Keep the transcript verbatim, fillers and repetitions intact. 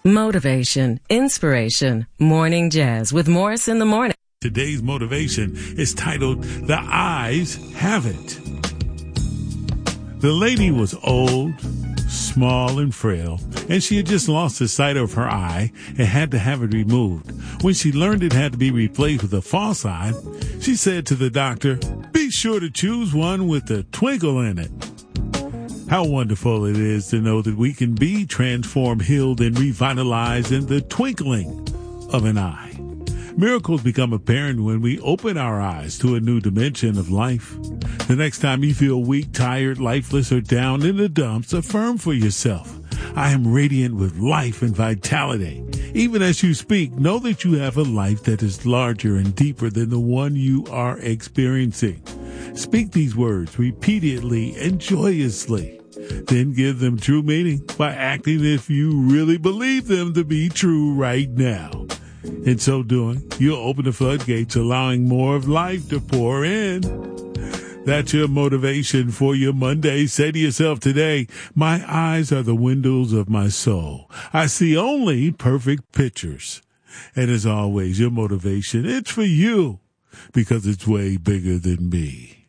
Motivation, inspiration, morning jazz with Morris in the morning. Today's motivation is titled, The Eyes Have It. The lady was old, small, and frail, and she had just lost the sight of her eye and had to have it removed. When she learned it had to be replaced with a false eye, she said to the doctor, "Be sure to choose one with a twinkle in it." How wonderful it is to know that we can be transformed, healed, and revitalized in the twinkling of an eye. Miracles become apparent when we open our eyes to a new dimension of life. The next time you feel weak, tired, lifeless, or down in the dumps, affirm for yourself, "I am radiant with life and vitality." Even as you speak, know that you have a life that is larger and deeper than the one you are experiencing. Speak these words repeatedly and joyously. Then give them true meaning by acting if you really believe them to be true right now. In so doing, you'll open the floodgates, allowing more of life to pour in. That's your motivation for your Monday. Say to yourself today, "My eyes are the windows of my soul. I see only perfect pictures." And as always, your motivation, it's for you because it's way bigger than me.